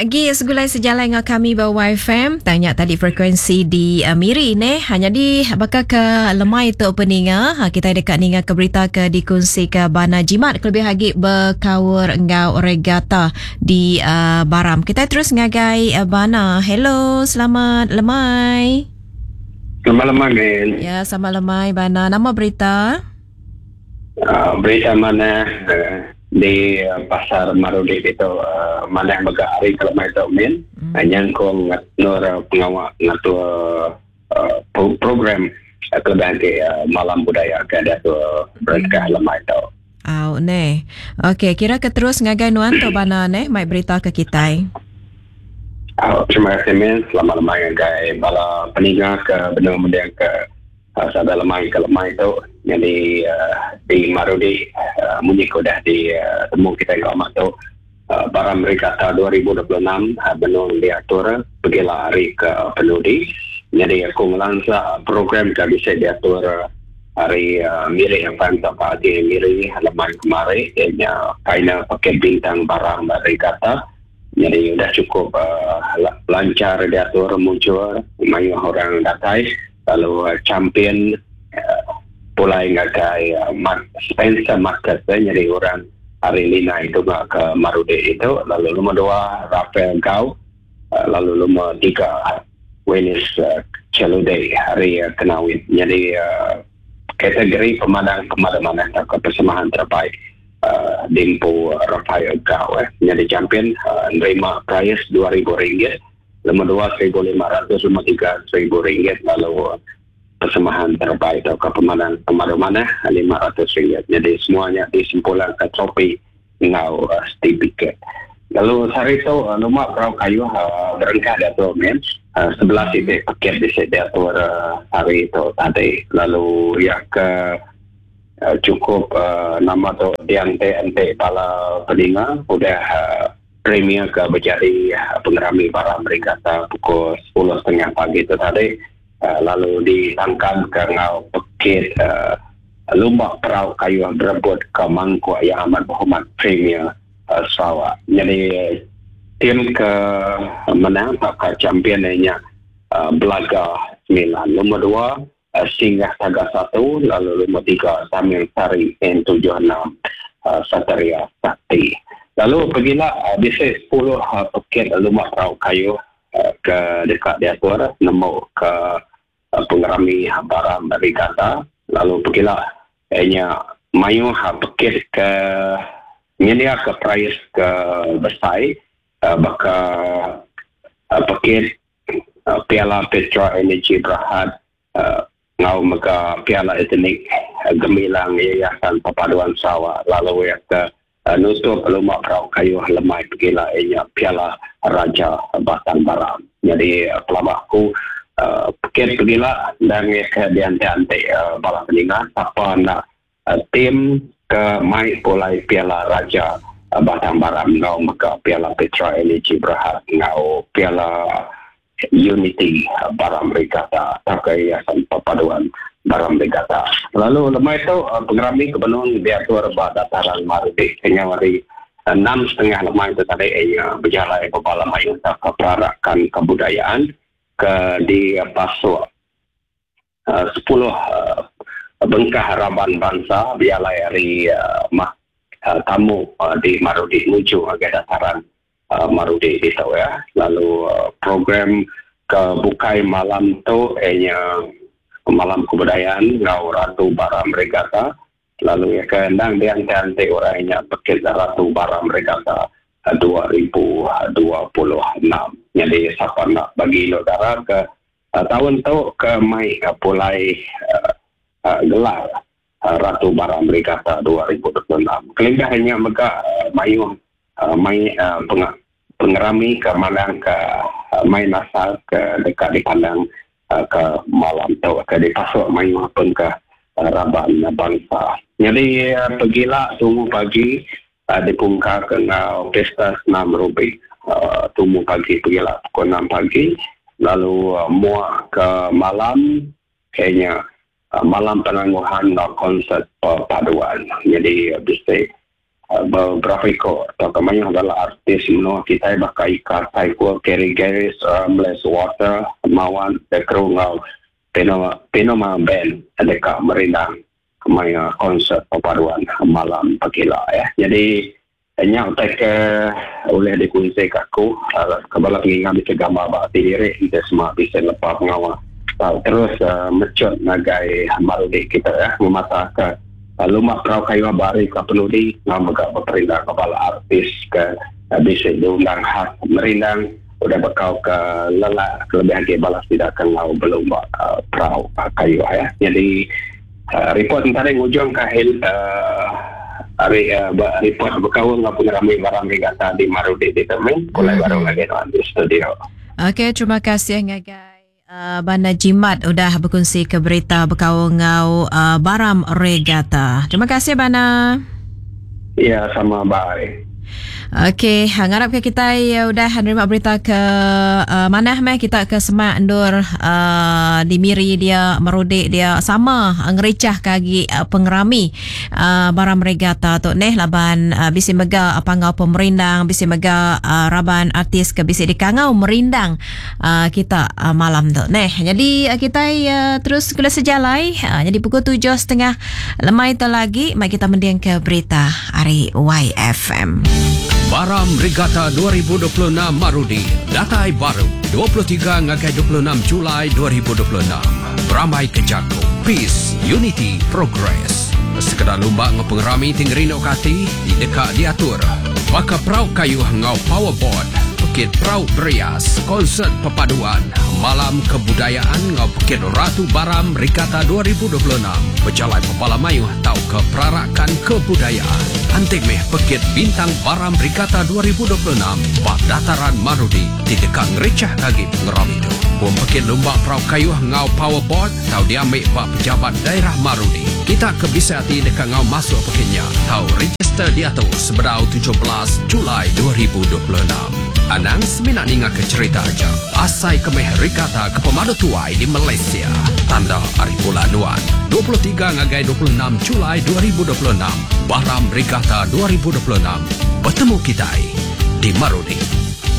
gi segulai sejalan dengan kami bawa YFM. Tanya tadi frekuensi di Miri ni. Hanya di bakal ke lemai tu peninga. Kita dekat ninga ke berita ke dikongsi ke bana jimat. Kelebih lagi berkawur ngau regata di Baram. Kita terus ngagai bana. Hello, selamat lemai. Selamat lemai, Min. Ya, selamat lemai bana. Nama berita? Berita mana di pasar Marudi itu mana baga hari kalau mai tu Min. Yang kong nur pengawal ngatur program kelebihan ke malam budaya ke ada tu berkah lemai tu. Ne. Okey, kira ke terus ngagai nuan tu bana ne mai berita ke kita. Terima kasih Min. Selamat lemai ngagai bala peninga ke benda-benda ke sada lemai ke lemai tu. Jadi di Marudi munyi ko dah di temu kita ke amat tu Baram Regata 2026 benung diatur pergilah hari ke penudi. Jadi aku melansa program dah bisa diatur hari Miri yang pantas pagi Miri lemai kemarin ianya kaina pakai bintang Baram Regata. Jadi sudah cukup lancar diatur muncul banyak orang datang lalu champion mulai ngagai Spencer Market jadi orang hari Lina itu ke Marudi itu lalu nombor 2 Rafael Gau lalu nombor 3 Wenis Celude hari Kenawit jadi kategori pemadaman atau persembahan terbaik Dimpu Rafael Gau jadi champion menerima prize RM2,000 nombor 2 RM1,500 nombor 3 RM1,000 lalu persembahan terbaik atau pemandangan kemana-mana RM500 jadi semuanya disimpulkan ke trofi ngau certificate. Lalu hari itu rumah perahu kayu berengkah dato men 11 titik paket disediatur hari itu tadi lalu yang ke cukup nama tu diante pala peninga udah premier ke berjadi pengerami Baram Regata pukul 10.30 pagi itu tadi. Lalu ditangkap ke ngau pekit lubak perahu kayu yang berebut ke mangkuk yang amat berhormat Premier Sarawak. Jadi tim ke menang pakai championnya Belaga 9. Nombor 2 Singgah Taga 1. Lalu nombor 3 Samil Sari N76 Satria Sakti. Lalu pergilah di 10 pekit lubak perahu kayu ke dekat diatur nombor ke pengerami Baram Regata lalu pergilah mayu pekit ke media ke prize ke Besai bakal pekit Piala Petra Energy Berhad ngau maka Piala Etnik Gemilang Yayasan Perpaduan Sarawak lalu ke nutup lumak perahu kayu lemai pergilah Piala Raja Batang Baram. Jadi pelabakku pekit pergilah dan ke diante-ante bala peninga siapa nak tim ke mai pulai Piala Raja Batang Baram ngau maka Piala Petra Energy Berhad ngau Piala Unity Baram Regata pakai Yayasan Perpaduan Baram Regata. Lalu lemai itu pengerami kebenung diatur dataran Marudi hanya hari 6.30 lemai itu tadi berjalan ke bala mayu ke perarakan kebudayaan ke di pasuk 10 bengkah harapan bangsa bialai hari tamu di Marudi menuju ke dataran Marudi itu ya. Lalu program ke bukai malam tu malam kebudayaan ngau Ratu Baram Regata lalu keendang diante-ante orangnya pekit Ratu Baram Regata 2026. Jadi siapa nak bagi negara ke tahun tu ke mai pulai gelar Ratu Baram Regata 2026. Kelebihannya mereka mayu pengerami ke malang ke main asal ke dekat di pandang ke malam tu ke di pasuk mayu pun ke Raban Bangsa. Jadi pergilah tunggu pagi dipungkar kena pesta senam rubik tunggu pagi pergilah pukul 6 pagi lalu muak ke malam kayaknya malam penangguhan konsert perpaduan. Jadi bisa beberapa ekor atau kemanya adalah artis menua kita bakal ikat taiko Kerry Garris Bless Water Mawan Dekru ngau Penoma Band dekat Merindang kemanya konsert perpaduan malam pagila ya. Jadi nyau tak oleh dikunci kaku kebala pengingat bisa gambar bakti diri kita semua bisa lepas pengawal terus mecut nagai marudi kita ya memasakkan lumak perau kayu bari ke penudi ngamaga berperindah kepala artis ke bisa diundang khas Merindang udah bakal ke lelak kelebihan ke balas tidak akan ngau belum perau kayu ya. Jadi report tadi ujung kahil report berkawan nggak punya ramai barang regata di Marudi di Temen mulai baru lagi di studio. Okey, terima kasih ngagai Bana Jimat udah berkongsi ke berita berkawan ngau Baram Regata. Terima kasih Bana. Ya, sama baik. Okey, ngarap ke kita udah nerima berita ke mana kita ke Semak Endur di Miri dia merudik dia sama ngericah kagi pengerami Baram Regata tu neh laban bisi mega apa ngau pemerindang bisi mega raban artis ke bisi dikangau merindang kita malam tu neh. Jadi kita terus kena sejalai jadi pukul 7.30 lemai tu lagi mai kita mendiang ke berita hari YFM. Baram Regata 2026 Marudi. Datai baru 23 ngagai 26 Julai 2026. Beramai ke Jago. Peace, Unity, Progress. Sekedar lumba ngepengerami tinggerino kati di dekat diatur. Maka perau kayu ngau powerboard. Bukit Perau Berias, konsert perpaduan, malam kebudayaan ngau Bukit Ratu Baram Regata 2026. Berjalan Pepala Mayuh tau ke perarakan kebudayaan. Antik meh Bukit Bintang Baram Regata 2026, bak dataran Marudi di dekat ngericah kaki pengeram itu. Buang Bukit Lumba Perau Kayuh ngau powerboard tau diambil bak pejabat daerah Marudi. Kita ke bisa hati dekat ngau masuk Bukitnya tau register dia tu sebedau 17 Julai 2026. Anang seminat ingat ke cerita aja. Asai ke meh Regata ke pemadu tuai di Malaysia. Tanda Hari Bulan Nuan 23 ngagai 26 Julai 2026. Baram Regata 2026. Bertemu kita di Marudi.